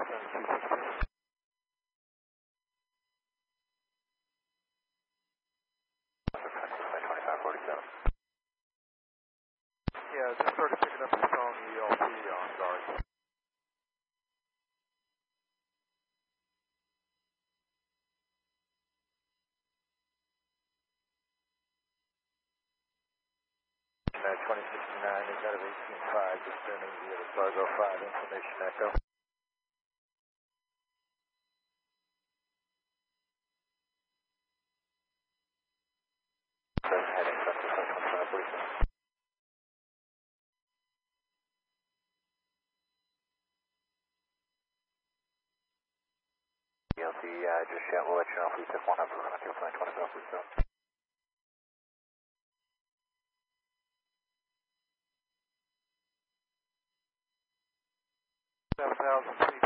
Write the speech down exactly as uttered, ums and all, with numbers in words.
Yeah, just started picking up the strong E L P on guard. twenty sixty-nine is out of eighteen five, just turning via the Fargo five, information echo. Heading up to five twenty-five, please. E L P, uh, just shout, we'll let you know if we took one up for Frontier Flight twenty-five, please. seven thousand feet.